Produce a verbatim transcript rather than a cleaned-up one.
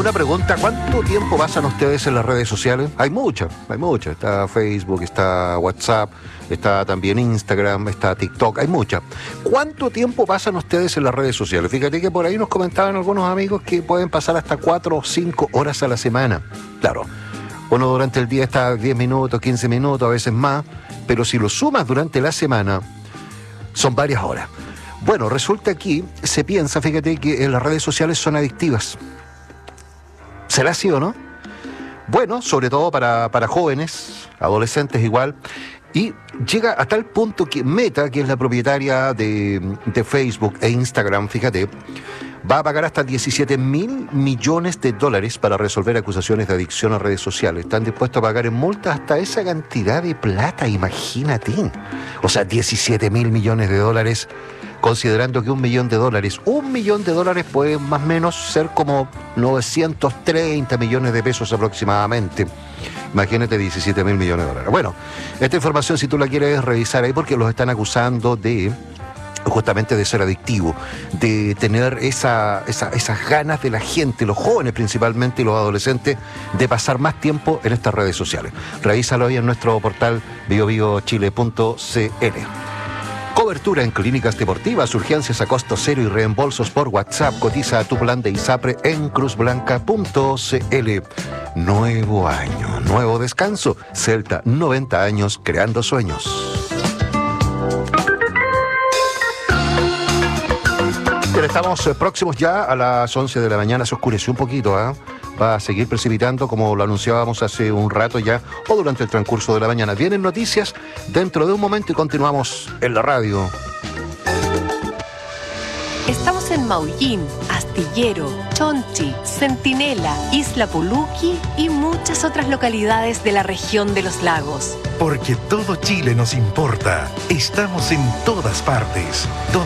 una pregunta, ¿cuánto tiempo pasan ustedes en las redes sociales? Hay muchas, hay muchas. Está Facebook, está WhatsApp, está también Instagram, está TikTok, hay muchas. ¿Cuánto tiempo pasan ustedes en las redes sociales? Fíjate que por ahí nos comentaban algunos amigos que pueden pasar hasta cuatro o cinco horas a la semana. Claro, uno durante el día está diez minutos, quince minutos, a veces más, pero si lo sumas durante la semana, son varias horas. Bueno, resulta aquí, se piensa, fíjate, que en las redes sociales son adictivas. ¿Será así o no? Bueno, sobre todo para, para jóvenes, adolescentes igual, y llega a tal punto que Meta, que es la propietaria de, de Facebook e Instagram, fíjate, va a pagar hasta diecisiete mil millones de dólares para resolver acusaciones de adicción a redes sociales. Están dispuestos a pagar en multas hasta esa cantidad de plata, imagínate. O sea, diecisiete mil millones de dólares, considerando que un millón de dólares, un millón de dólares puede más o menos ser como novecientos treinta millones de pesos aproximadamente. Imagínate diecisiete mil millones de dólares. Bueno, esta información, si tú la quieres revisar ahí, porque los están acusando de justamente de ser adictivo, de tener esa, esa, esas ganas de la gente, los jóvenes principalmente y los adolescentes, de pasar más tiempo en estas redes sociales. Revísalo ahí en nuestro portal bio bio chile punto c l. Cobertura en clínicas deportivas, urgencias a costo cero y reembolsos por WhatsApp. Cotiza tu plan de ISAPRE en cruz blanca punto c l. Nuevo año, nuevo descanso. Celta, noventa años creando sueños. Estamos eh, próximos ya a las once de la mañana, se oscureció un poquito, ¿eh? Va a seguir precipitando como lo anunciábamos hace un rato ya, o durante el transcurso de la mañana. Vienen noticias dentro de un momento y continuamos en la radio. Estamos en Maullín, Astillero, Chonchi, Centinela, Isla Puluqui y muchas otras localidades de la región de los lagos. Porque todo Chile nos importa. Estamos en todas partes.